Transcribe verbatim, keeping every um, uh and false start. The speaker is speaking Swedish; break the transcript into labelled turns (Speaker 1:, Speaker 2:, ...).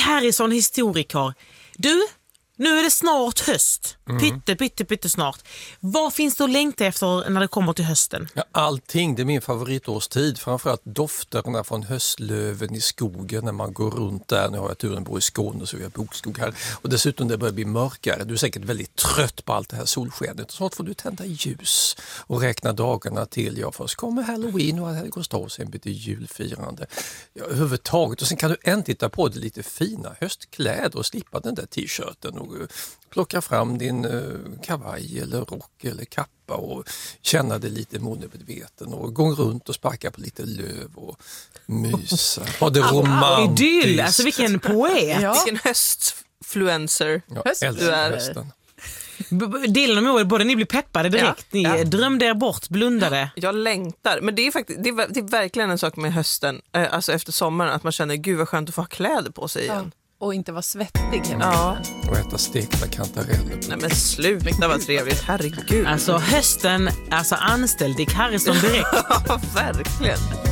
Speaker 1: Harrison, historiker. Du, nu är det snart höst. Mm. Pytte, pytte, pytte snart. Vad finns det att längta efter när det kommer till hösten?
Speaker 2: Ja, allting, det är min favoritårstid. Framförallt dofterna från höstlöven i skogen när man går runt där. Nu har jag turen att bo i Skåne så vi har bokskog här. Och dessutom det börjar bli mörkare. Du är säkert väldigt trött på allt det här solskenet. Snart får du tända ljus och räkna dagarna till. Ja, först kommer Halloween och helgonsdag och sen blir det julfirande. Ja, överhuvudtaget. Och sen kan du äntligen ta på dig lite fina höstkläder och slippa den där t-shirten och plocka fram din uh, kavaj eller rock eller kappa och känna dig lite målmedveten och gå runt och sparka på lite löv och mysa. Ha det romantiskt.
Speaker 1: Idyll, alltså vilken poet.
Speaker 3: Ja. Vilken höstfluencer
Speaker 2: ja,
Speaker 3: Höst du är. Hösten.
Speaker 1: Dylan och Moe, både ni blir peppade direkt. Ja, ni ja. drömde er bort, blundade.
Speaker 3: Jag längtar, men det är faktiskt det är, det är verkligen en sak med hösten, alltså efter sommaren, att man känner gud vad skönt att få ha kläder på sig igen.
Speaker 4: Ja. Och inte vara svettig.
Speaker 3: Ja.
Speaker 2: Och äta stekta kantareller.
Speaker 3: Nej men sluta, vad trevligt, herregud.
Speaker 1: Alltså hösten, alltså anställd Dick Harrison direkt.
Speaker 3: Ja, verkligen.